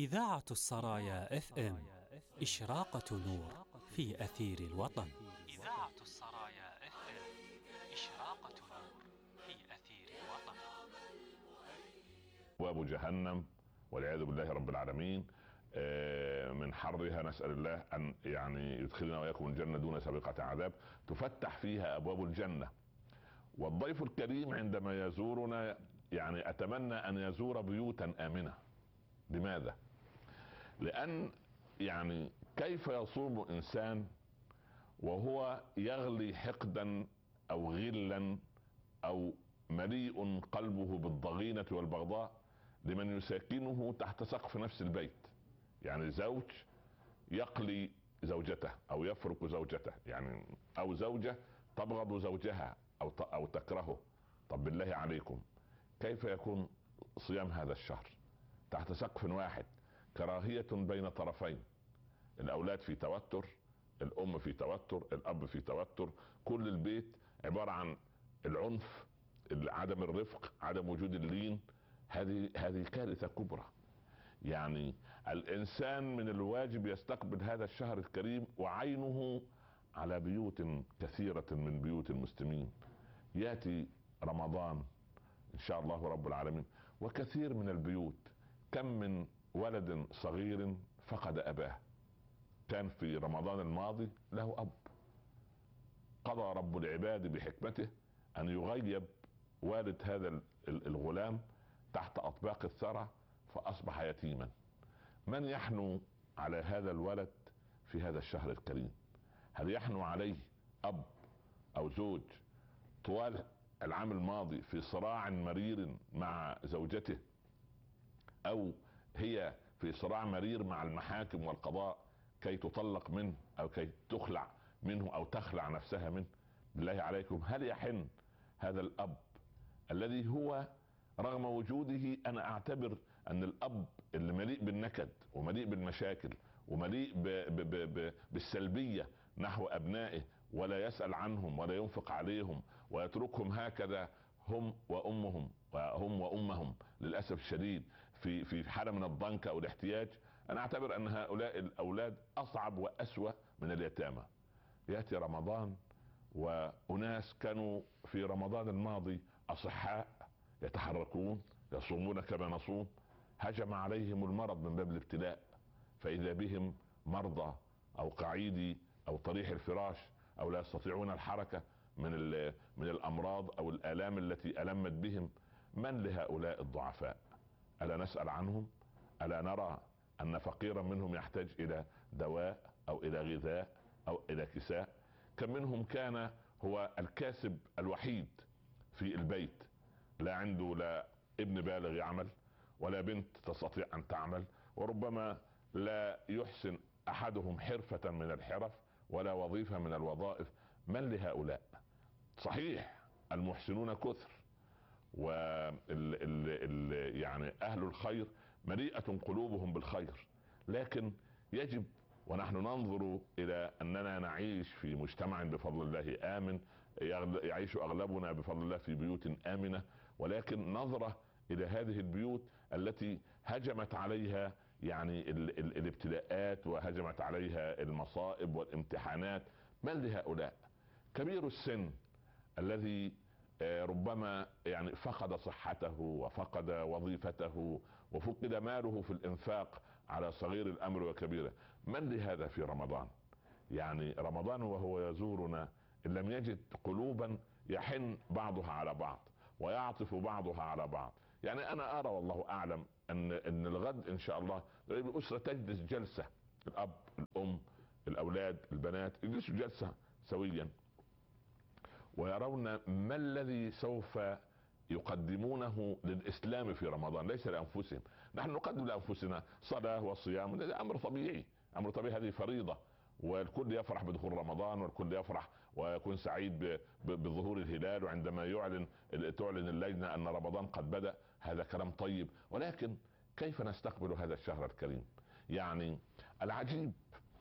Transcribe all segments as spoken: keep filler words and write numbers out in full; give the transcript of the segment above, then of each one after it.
إذاعة السرايا اف ام، إشراقة نور في أثير الوطن. إذاعة السرايا اف ام، إشراقة نور في أثير الوطن. وابو جهنم والعياذ بالله رب العالمين من حرها، نسأل الله أن يعني يدخلنا وإياكم الجنة دون سابقة عذاب، تفتح فيها أبواب الجنة. والضيف الكريم عندما يزورنا يعني أتمنى أن يزور بيوتا آمنة. لماذا؟ لأن يعني كيف يصوم إنسان وهو يغلي حقدا أو غلا أو مليء قلبه بالضغينة والبغضاء لمن يساكنه تحت سقف نفس البيت؟ يعني زوج يقلي زوجته او يفرق زوجته، يعني او زوجة تبغض زوجها او او تكرهه. طب بالله عليكم كيف يكون صيام هذا الشهر تحت سقف واحد؟ كراهية بين طرفين، الاولاد في توتر، الام في توتر، الاب في توتر، كل البيت عبارة عن العنف، عدم الرفق، عدم وجود اللين. هذه هذه كارثة كبرى. يعني الانسان من الواجب يستقبل هذا الشهر الكريم وعينه على بيوت كثيرة من بيوت المسلمين. ياتي رمضان ان شاء الله رب العالمين وكثير من البيوت، كم من ولد صغير فقد اباه، كان في رمضان الماضي له اب، قضى رب العباد بحكمته ان يغيب والد هذا الغلام تحت اطباق الثرى فاصبح يتيما. من يحنو على هذا الولد في هذا الشهر الكريم؟ هل يحنو عليه اب او زوج طوال العام الماضي في صراع مرير مع زوجته، او هي في صراع مرير مع المحاكم والقضاء كي تطلق منه او كي تخلع منه او تخلع نفسها منه؟ بالله عليكم هل يحن هذا الاب الذي هو رغم وجوده انا اعتبر ان الاب اللي مليء بالنكد ومليء بالمشاكل ومليء ب ب ب ب بالسلبية نحو ابنائه، ولا يسأل عنهم ولا ينفق عليهم ويتركهم هكذا هم وامهم وهم وامهم للاسف الشديد في في حالة من الضنك او الاحتياج، انا اعتبر ان هؤلاء الاولاد اصعب واسوأ من اليتامى. ياتي رمضان واناس كانوا في رمضان الماضي اصحاء يتحركون يصومون كما نصوم، هجم عليهم المرض من باب الابتلاء، فاذا بهم مرضى او قعيدي او طريح الفراش او لا يستطيعون الحركة من من الامراض او الالام التي المت بهم. من لهؤلاء الضعفاء؟ الا نسأل عنهم؟ الا نرى ان فقيرا منهم يحتاج الى دواء او الى غذاء او الى كساء؟ كم منهم كان هو الكاسب الوحيد في البيت، لا عنده لا ابن بالغ يعمل ولا بنت تستطيع ان تعمل، وربما لا يحسن احدهم حرفة من الحرف ولا وظيفة من الوظائف. من لهؤلاء؟ صحيح المحسنون كثر وال ال ال يعني اهل الخير مليئة قلوبهم بالخير، لكن يجب ونحن ننظر الى اننا نعيش في مجتمع بفضل الله امن، يعيش اغلبنا بفضل الله في بيوت امنة، ولكن نظرة الى هذه البيوت التي هجمت عليها يعني ال ال الابتلاءات وهجمت عليها المصائب والامتحانات. من لهؤلاء؟ كبير السن الذي ربما يعني فقد صحته وفقد وظيفته وفقد ماله في الانفاق على صغير الامر وكبيره. من لهذا في رمضان؟ يعني رمضان وهو يزورنا ان لم يجد قلوبا يحن بعضها على بعض ويعطف بعضها على بعض. يعني انا ارى والله اعلم ان ان الغد ان شاء الله الاسره تجلس جلسه، الاب الام الاولاد البنات يجلسوا جلسه سويا ويرون ما الذي سوف يقدمونه للاسلام في رمضان، ليس لانفسهم. نحن نقدم لانفسنا صلاة وصيام، هذا امر طبيعي، امر طبيعي، هذه فريضة، والكل يفرح بدخول رمضان والكل يفرح ويكون سعيد بظهور الهلال، وعندما يعلن تعلن اللجنة ان رمضان قد بدأ، هذا كلام طيب. ولكن كيف نستقبل هذا الشهر الكريم؟ يعني العجيب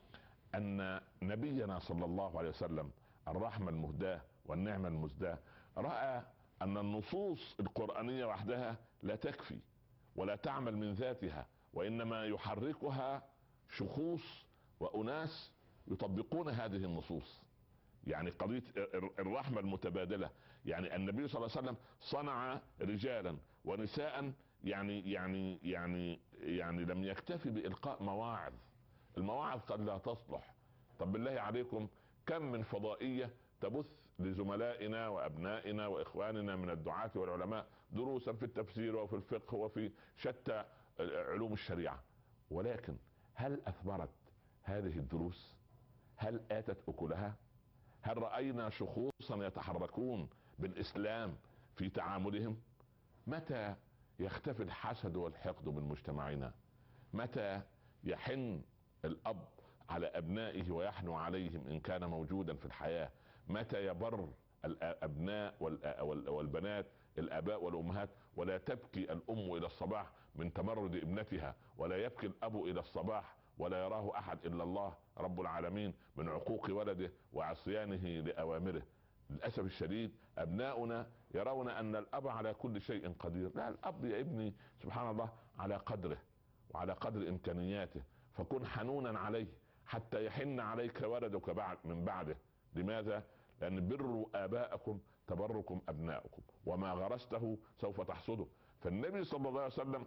ان نبينا صلى الله عليه وسلم الرحمة المهداة والنعمة المزداة رأى ان النصوص القرآنية وحدها لا تكفي ولا تعمل من ذاتها، وإنما يحركها شخوص وأناس يطبقون هذه النصوص. يعني قضية الرحمة المتبادلة، يعني النبي صلى الله عليه وسلم صنع رجالا ونساء، يعني يعني يعني يعني لم يكتفي بإلقاء مواعظ. المواعظ قد لا تصلح. طب بالله عليكم، كم من فضائية تبث لزملائنا وأبنائنا وإخواننا من الدعاة والعلماء دروسا في التفسير وفي الفقه وفي شتى علوم الشريعة، ولكن هل أثمرت هذه الدروس؟ هل آتت أكلها؟ هل رأينا شخوصا يتحركون بالإسلام في تعاملهم؟ متى يختفي الحسد والحقد من مجتمعنا؟ متى يحن الأب على أبنائه ويحنو عليهم إن كان موجودا في الحياة؟ متى يبر الأبناء والبنات الآباء والأمهات ولا تبكي الأم إلى الصباح من تمرد ابنتها، ولا يبكي الأب إلى الصباح ولا يراه أحد إلا الله رب العالمين من عقوق ولده وعصيانه لأوامره؟ للأسف الشديد أبناؤنا يرون أن الأب على كل شيء قدير. لا، الأب يا ابني سبحان الله على قدره وعلى قدر إمكانياته، فكن حنونا عليه حتى يحن عليك ولدك بعد من بعده. لماذا؟ لأن بروا آباءكم تبركم أبناؤكم، وما غرسته سوف تحصده. فالنبي صلى الله عليه وسلم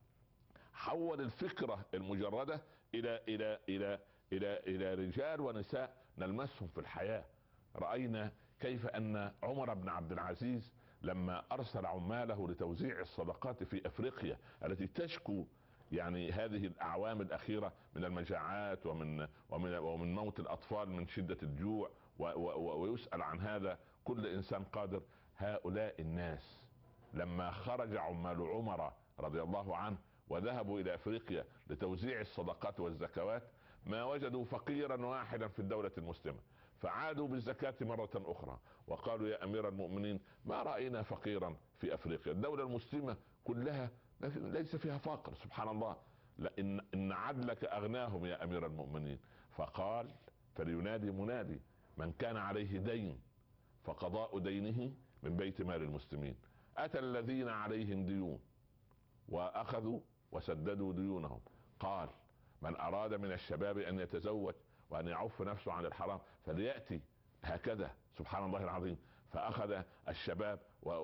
حول الفكرة المجردة إلى إلى إلى إلى إلى رجال ونساء نلمسهم في الحياة. رأينا كيف أن عمر بن عبد العزيز لما أرسل عماله لتوزيع الصدقات في أفريقيا التي تشكو يعني هذه الأعوام الأخيرة من المجاعات ومن ومن ومن موت الأطفال من شدة الجوع، ويسأل عن هذا كل إنسان قادر. هؤلاء الناس لما خرج عمال عمر رضي الله عنه وذهبوا إلى أفريقيا لتوزيع الصدقات والزكوات ما وجدوا فقيرا واحدا في الدولة المسلمة، فعادوا بالزكاة مرة أخرى وقالوا يا أمير المؤمنين ما رأينا فقيرا في أفريقيا، الدولة المسلمة كلها ليس فيها فقر سبحان الله، لأن إن عدلك أغناهم يا أمير المؤمنين. فقال فلينادي منادي من كان عليه دين فقضاء دينه من بيت مال المسلمين. أتى الذين عليهم ديون وأخذوا وسددوا ديونهم. قال من أراد من الشباب أن يتزوج وأن يعف نفسه عن الحرام فليأتي. هكذا سبحان الله العظيم. فأخذ الشباب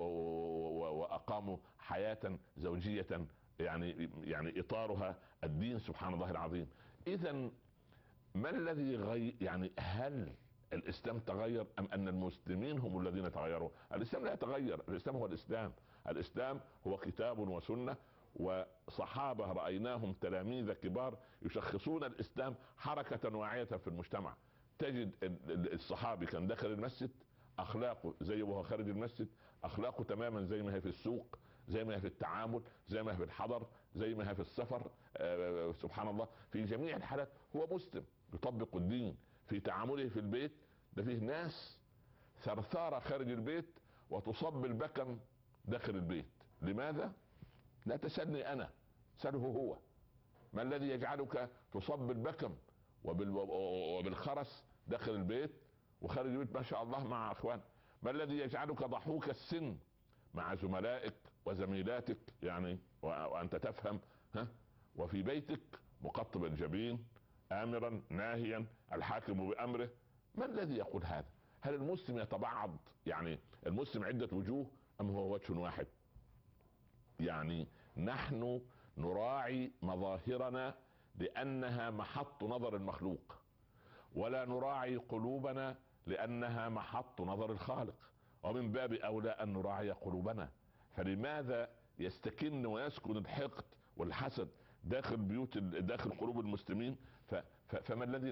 وأقاموا حياة زوجية يعني يعني إطارها الدين سبحان الله العظيم. إذا ما الذي غير؟ يعني هل الإسلام تغير أم أن المسلمين هم الذين تغيروا؟ الإسلام لا يتغير، الإسلام هو الإسلام. الإسلام هو كتاب وسنة وصحابة رأيناهم تلاميذ كبار يشخصون الإسلام حركة واعية في المجتمع. تجد الصحابي كان داخل المسجد أخلاقه زي وهو خارج المسجد، أخلاقه تماما زي ما هي في السوق، زي ما هي في التعامل، زي ما هي في الحضر، زي ما هي في السفر. آه سبحان الله في جميع الحالات هو مسلم يطبق الدين. في تعامله في البيت ده فيه ناس ثرثارة خارج البيت وتصب البكم داخل البيت. لماذا؟ لا تسألني أنا، سأله هو. ما الذي يجعلك تصب البكم وبالخرس داخل البيت وخارج البيت ما شاء الله مع أخوان؟ ما الذي يجعلك ضحوك السن مع زملائك وزميلاتك يعني وأنت تفهم ها؟ وفي بيتك مقطب الجبين آمرا ناهيا الحاكم بأمره. ما الذي يقول هذا؟ هل المسلم يتبعض؟ يعني المسلم عدة وجوه أم هو وجه واحد؟ يعني نحن نراعي مظاهرنا لأنها محط نظر المخلوق، ولا نراعي قلوبنا لأنها محط نظر الخالق، ومن باب أولى أن نراعي قلوبنا. فلماذا يستكن ويسكن الحقد والحسد داخل بيوت داخل قلوب المسلمين؟ فما الذي